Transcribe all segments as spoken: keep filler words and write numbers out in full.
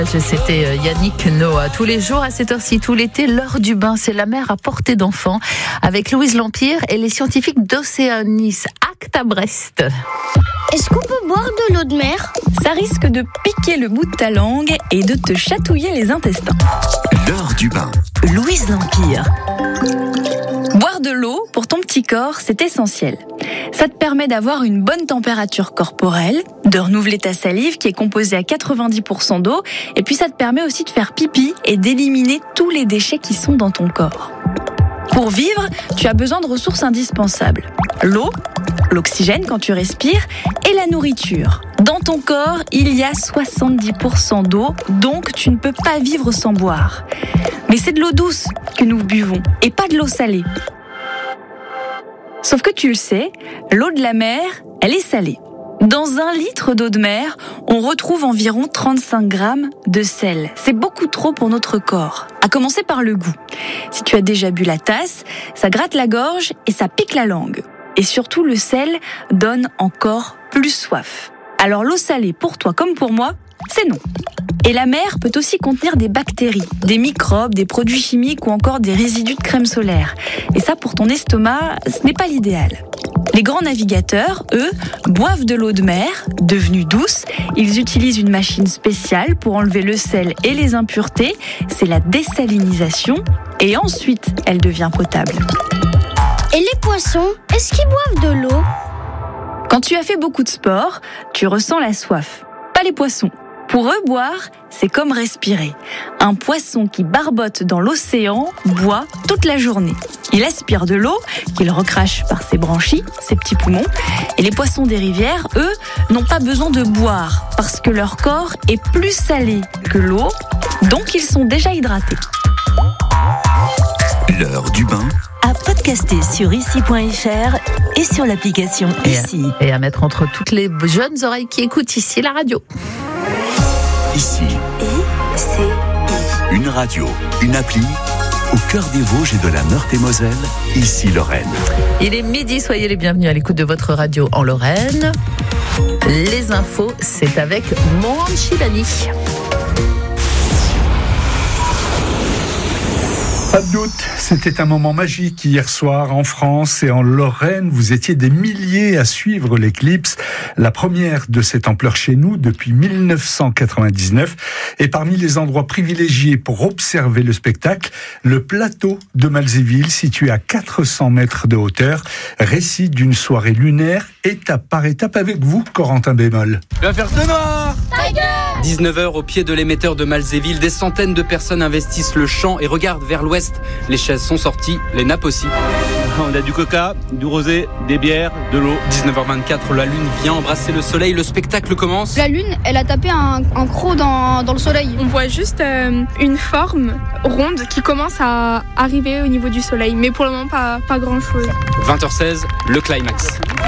C'était Yannick Noah. Tous les jours, à cette heure-ci, tout l'été, l'heure du bain, c'est la mer à portée d'enfant. Avec Louise Lampire et les scientifiques d'Océanis Act à Brest. Est-ce qu'on peut boire de l'eau de mer ? Ça risque de piquer le bout de ta langue et de te chatouiller les intestins. L'heure du bain. Louise Lampire. Boire de l'eau pour ton petit corps, c'est essentiel. Ça te permet d'avoir une bonne température corporelle, de renouveler ta salive qui est composée à quatre-vingt-dix pour cent d'eau, et puis ça te permet aussi de faire pipi et d'éliminer tous les déchets qui sont dans ton corps. Pour vivre, tu as besoin de ressources indispensables. L'eau, l'oxygène quand tu respires, et la nourriture. Dans ton corps, il y a soixante-dix pour cent d'eau, donc tu ne peux pas vivre sans boire. Mais c'est de l'eau douce que nous buvons, et pas de l'eau salée. Sauf que tu le sais, l'eau de la mer, elle est salée. Dans un litre d'eau de mer, on retrouve environ trente-cinq grammes de sel. C'est beaucoup trop pour notre corps. À commencer par le goût. Si tu as déjà bu la tasse, ça gratte la gorge et ça pique la langue. Et surtout, le sel donne encore plus soif. Alors l'eau salée, pour toi comme pour moi, c'est non. Et la mer peut aussi contenir des bactéries, des microbes, des produits chimiques ou encore des résidus de crème solaire. Et ça, pour ton estomac, ce n'est pas l'idéal. Les grands navigateurs, eux, boivent de l'eau de mer, devenue douce. Ils utilisent une machine spéciale pour enlever le sel et les impuretés. C'est la désalinisation. Et ensuite, elle devient potable. Et les poissons, est-ce qu'ils boivent de l'eau ? Quand tu as fait beaucoup de sport, tu ressens la soif. Pas les poissons. Pour eux, boire, c'est comme respirer. Un poisson qui barbote dans l'océan boit toute la journée. Il aspire de l'eau qu'il recrache par ses branchies, ses petits poumons. Et les poissons des rivières, eux, n'ont pas besoin de boire parce que leur corps est plus salé que l'eau, donc ils sont déjà hydratés. L'heure du bain. À podcaster sur ici point f r et sur l'application Et, Ici. et à mettre entre toutes les jeunes oreilles qui écoutent ici la radio. Ici, I, C, I. une radio, une appli, au cœur des Vosges et de la Meurthe-et-Moselle, ici Lorraine. Il est midi, soyez les bienvenus à l'écoute de votre radio en Lorraine. Les infos, c'est avec Mohan Chilani. Pas de doute, c'était un moment magique hier soir en France et en Lorraine. Vous étiez des milliers à suivre l'éclipse, la première de cette ampleur chez nous depuis mille neuf cent quatre-vingt-dix-neuf. Et parmi les endroits privilégiés pour observer le spectacle, le plateau de Malzéville, situé à quatre cents mètres de hauteur. Récit d'une soirée lunaire, étape par étape avec vous, Corentin Bémol. Va faire ce noir. dix-neuf heures au pied de l'émetteur de Malzéville, des centaines de personnes investissent le champ et regardent vers l'ouest. Les chaises sont sorties, les nappes aussi. On a du coca, du rosé, des bières, de l'eau. dix-neuf heures vingt-quatre, la lune vient embrasser le soleil, le spectacle commence. La lune, elle a tapé un, un croc dans, dans le soleil. On voit juste euh, une forme ronde qui commence à arriver au niveau du soleil, mais pour le moment pas, pas grand chose. vingt heures seize, le climax.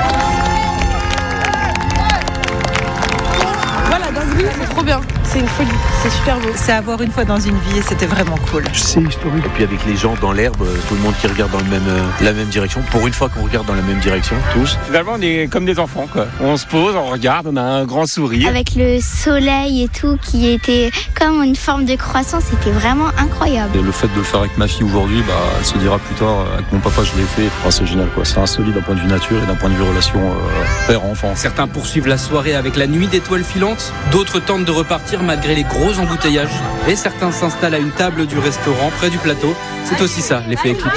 Voilà, dans le c'est trop bien. C'est une folie, c'est super beau. C'est à voir une fois dans une vie et c'était vraiment cool. C'est historique. Et puis avec les gens dans l'herbe, tout le monde qui regarde dans le même, euh, la même direction. Pour une fois qu'on regarde dans la même direction, tous. Finalement, on est comme des enfants, quoi. On se pose, on regarde, on a un grand sourire. Avec le soleil et tout qui était comme une forme de croissant, c'était vraiment incroyable. Et le fait de le faire avec ma fille aujourd'hui, bah, elle se dira plus tard, avec mon papa, je l'ai fait. Oh, c'est génial, quoi. C'est insolite d'un point de vue nature et d'un point de vue relation euh, père-enfant. Certains poursuivent la soirée avec la nuit d'étoiles filantes. D'autres tentent de repartir malgré les gros embouteillages. Et certains s'installent à une table du restaurant près du plateau. C'est aussi ça, l'effet éclipse.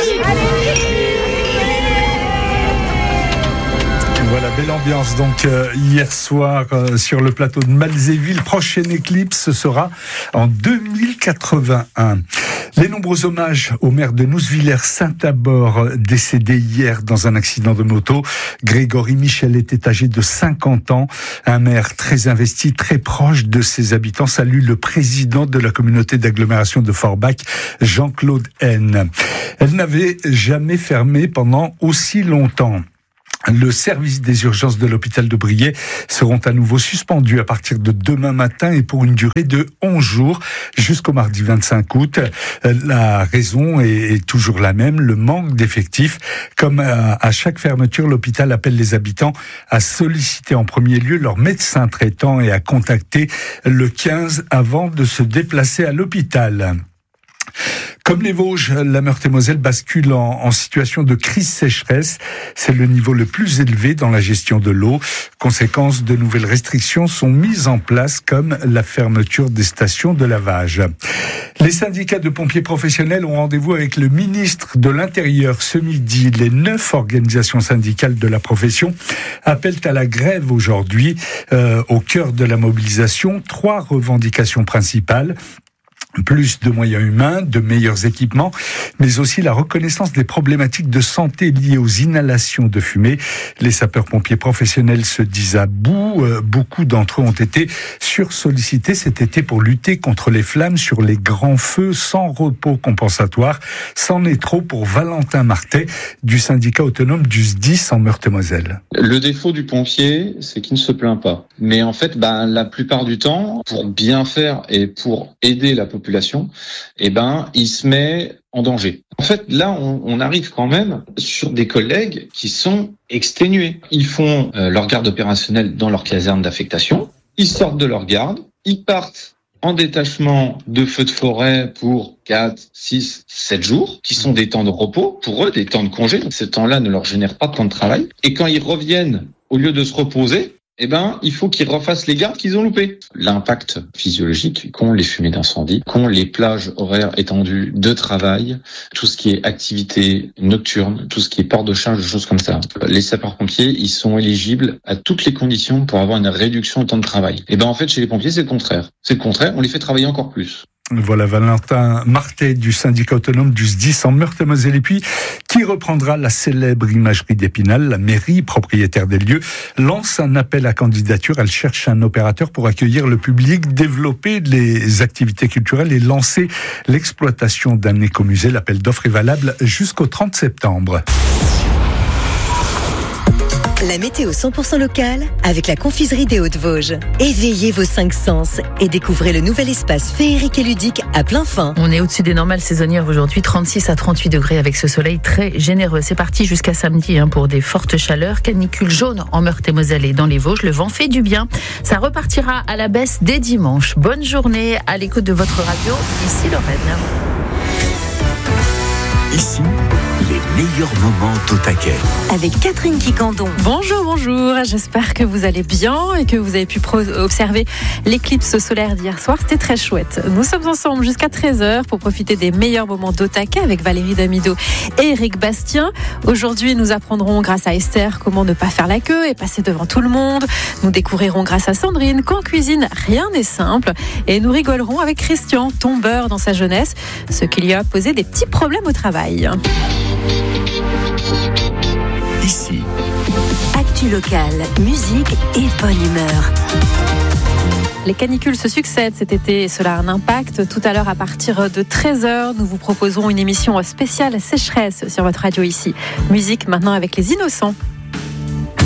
Voilà, belle ambiance donc euh, hier soir euh, sur le plateau de Malzéville. Prochaine éclipse, ce sera en deux mille quatre-vingt-un. Les nombreux hommages au maire de Nouzevillers-Saint-Abord, décédé hier dans un accident de moto. Grégory Michel était âgé de cinquante ans. Un maire très investi, très proche de ses habitants. Salue le président de la communauté d'agglomération de Forbach, Jean-Claude Haine. Elle n'avait jamais fermé pendant aussi longtemps. Le service des urgences de l'hôpital de Briey seront à nouveau suspendus à partir de demain matin et pour une durée de onze jours jusqu'au mardi vingt-cinq août. La raison est toujours la même, le manque d'effectifs. Comme à chaque fermeture, l'hôpital appelle les habitants à solliciter en premier lieu leur médecin traitant et à contacter le quinze avant de se déplacer à l'hôpital. Comme les Vosges, la Meurthe-et-Moselle bascule en, en situation de crise sécheresse. C'est le niveau le plus élevé dans la gestion de l'eau. Conséquence, de nouvelles restrictions sont mises en place comme la fermeture des stations de lavage. Les syndicats de pompiers professionnels ont rendez-vous avec le ministre de l'Intérieur ce midi. Les neuf organisations syndicales de la profession appellent à la grève aujourd'hui. Euh, au cœur de la mobilisation, trois revendications principales. Plus de moyens humains, de meilleurs équipements, mais aussi la reconnaissance des problématiques de santé liées aux inhalations de fumée. Les sapeurs-pompiers professionnels se disent à bout. Euh, beaucoup d'entre eux ont été sursollicités cet été pour lutter contre les flammes sur les grands feux sans repos compensatoire. C'en est trop pour Valentin Martet du syndicat autonome du S D I S en Meurthe-et-Moselle. Le défaut du pompier, c'est qu'il ne se plaint pas. Mais en fait, ben, la plupart du temps, pour bien faire et pour aider la population, eh ben, il se met en danger. En fait, là, on, on arrive quand même sur des collègues qui sont exténués. Ils font euh, leur garde opérationnelle dans leur caserne d'affectation. Ils sortent de leur garde. Ils partent en détachement de feux de forêt pour quatre, six, sept jours, qui sont des temps de repos, pour eux, des temps de congé. Donc, ces temps-là ne leur génèrent pas de temps de travail. Et quand ils reviennent, au lieu de se reposer, eh ben, il faut qu'ils refassent les gardes qu'ils ont loupés. L'impact physiologique qu'ont les fumées d'incendie, qu'ont les plages horaires étendues de travail, tout ce qui est activité nocturne, tout ce qui est port de charge, des choses comme ça. Les sapeurs-pompiers, ils sont éligibles à toutes les conditions pour avoir une réduction de temps de travail. Eh ben, en fait, chez les pompiers, c'est le contraire. C'est le contraire, on les fait travailler encore plus. Voilà Valentin Martet du syndicat autonome du S D I S en Meurthe-et-Moselle. Et puis, qui reprendra la célèbre imagerie d'Épinal? La mairie, propriétaire des lieux, lance un appel à candidature. Elle cherche un opérateur pour accueillir le public, développer les activités culturelles et lancer l'exploitation d'un écomusée. L'appel d'offres est valable jusqu'au trente septembre. La météo cent pour cent locale avec la confiserie des Hauts-de-Vosges. Éveillez vos cinq sens et découvrez le nouvel espace féerique et ludique à plein fin. On est au-dessus des normales saisonnières aujourd'hui, trente-six à trente-huit degrés avec ce soleil très généreux. C'est parti jusqu'à samedi hein, pour des fortes chaleurs. Canicule jaune en Meurthe-et-Moselle et dans les Vosges. Le vent fait du bien. Ça repartira à la baisse dès dimanche. Bonne journée à l'écoute de votre radio. Ici Lorraine. Ici, les meilleurs moments au taquet. Avec Catherine Quicandon. Bonjour, bonjour. J'espère que vous allez bien et que vous avez pu pro- observer l'éclipse solaire d'hier soir. C'était très chouette. Nous sommes ensemble jusqu'à treize heures pour profiter des meilleurs moments d'au taquet avec Valérie Damido et Eric Bastien. Aujourd'hui, nous apprendrons grâce à Esther comment ne pas faire la queue et passer devant tout le monde. Nous découvrirons grâce à Sandrine qu'en cuisine, rien n'est simple. Et nous rigolerons avec Christian, tombeur dans sa jeunesse, ce qui lui a posé des petits problèmes au travail. Ici, actu locale, musique et bonne humeur. Les canicules se succèdent cet été et cela a un impact. Tout à l'heure, à partir de treize heures, nous vous proposons une émission spéciale sécheresse sur votre radio ici. Musique maintenant avec les Innocents.